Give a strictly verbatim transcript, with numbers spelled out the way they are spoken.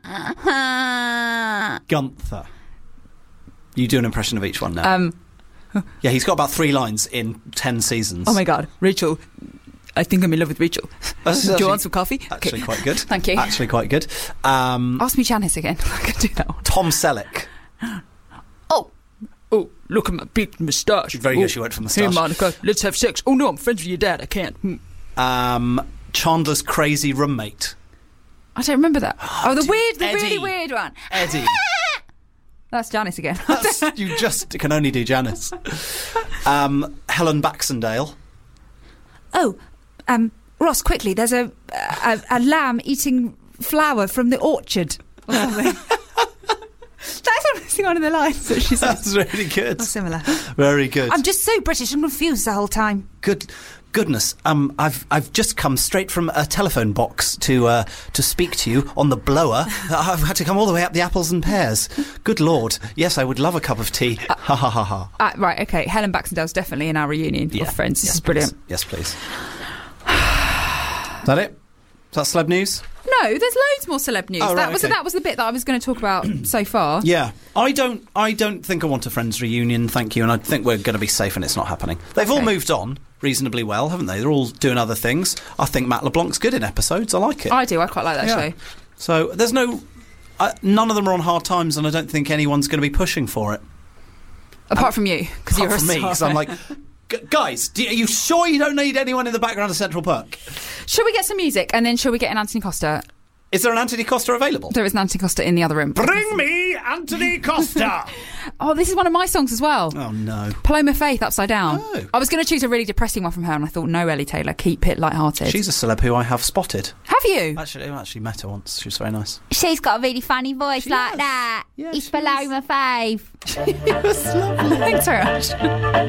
Gunther. You do an impression of each one now. Um, yeah, he's got about three lines in ten seasons. oh my God, Rachel. I think I'm in love with Rachel. That's Do you actually- want some coffee? Actually Okay. quite good. Thank you. Actually quite good. Um, Ask me Janice again. I can do that one. Tom Selleck. Oh. Oh, look at my big moustache. Very oh. good she went for moustache. Hey, Monica, let's have sex. Oh, no, I'm friends with your dad. I can't. Hmm. Um, Chandler's crazy roommate. I don't remember that. Oh, the Dude, weird, the Eddie. really weird one. Eddie. That's Janice again. That's, you just can only do Janice. Um, Helen Baxendale. Oh, um, Ross, quickly, there's a, a, a lamb eating flour from the orchard. Or something. That's honestly one of the lines that she said. That's really good. Or similar. Very good. I'm just so British and confused the whole time. Good. Goodness, um, I've I've just come straight from a telephone box to uh, to speak to you on the blower. I've had to come all the way up the apples and pears. Good Lord, yes, I would love a cup of tea. Ha ha ha ha. Uh, right, okay. Helen Baxendale's definitely in our reunion Yeah. of Friends. This Yes, is brilliant. please. Yes, please. Is that it? Is that celeb news? No, there's loads more celeb news. Oh, that right, was okay. that was the bit that I was going to talk about so far. Yeah, I don't. I don't think I want a Friends reunion. Thank you, and I think we're going to be safe, and it's not happening. They've all Okay. moved on reasonably well, haven't they? They're all doing other things. I think Matt LeBlanc's good in episodes. I like it. I do. I quite like that Yeah. show. So there's no. Uh, none of them are on hard times, and I don't think anyone's going to be pushing for it. Apart from you, because you're Apart a from me, star. because I'm like, G- guys, do, are you sure you don't need anyone in the background of Central Perk? Shall we get some music and then shall we get an Anthony Costa? Is there an Anthony Costa available? There is an Anthony Costa in the other room. Bring me Anthony Costa! Oh, this is one of my songs as well. Oh no. Paloma Faith, Upside Down. Oh. I was going to choose a really depressing one from her, and I thought, no, Ellie Taylor, keep it lighthearted. She's a celeb who I have spotted. Have you? Actually, I actually met her once. She was very nice. She's got a really funny voice She like has. that. Yeah, it's she Paloma Faith. Thanks very much.